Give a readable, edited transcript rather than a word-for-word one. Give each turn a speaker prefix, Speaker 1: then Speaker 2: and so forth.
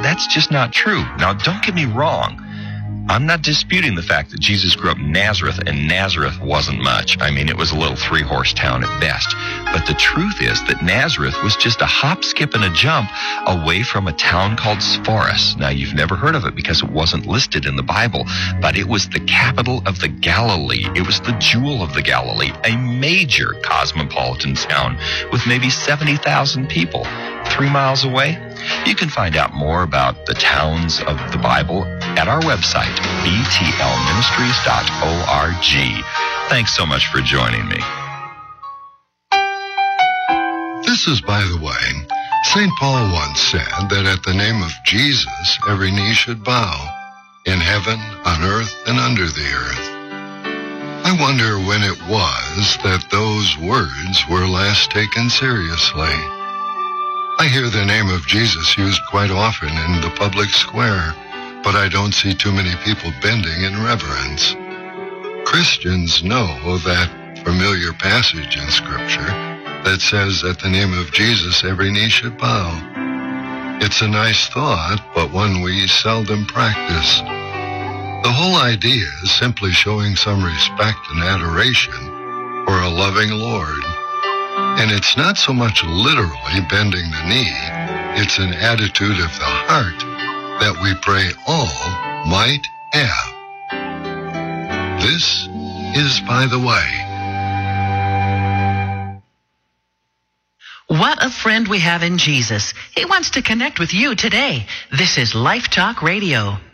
Speaker 1: that's just not true. Now, don't get me wrong. I'm not disputing the fact that Jesus grew up in Nazareth, and Nazareth wasn't much. I mean, it was a little three-horse town at best. But the truth is that Nazareth was just a hop, skip, and a jump away from a town called Sepphoris. Now, you've never heard of it because it wasn't listed in the Bible, but it was the capital of the Galilee. It was the jewel of the Galilee, a major cosmopolitan town with maybe 70,000 people. 3 miles away. You can find out more about the towns of the Bible at our website, btlministries.org. Thanks so much for joining me.
Speaker 2: This is By the Way. St. Paul once said that at the name of Jesus, every knee should bow, in heaven, on earth, and under the earth. I wonder when it was that those words were last taken seriously. I hear the name of Jesus used quite often in the public square, but I don't see too many people bending in reverence. Christians know that familiar passage in Scripture that says at the name of Jesus every knee should bow. It's a nice thought, but one we seldom practice. The whole idea is simply showing some respect and adoration for a loving Lord. And it's not so much literally bending the knee, it's an attitude of the heart that we pray all might have. This is By the Way.
Speaker 3: What a friend we have in Jesus. He wants to connect with you today. This is Life Talk Radio.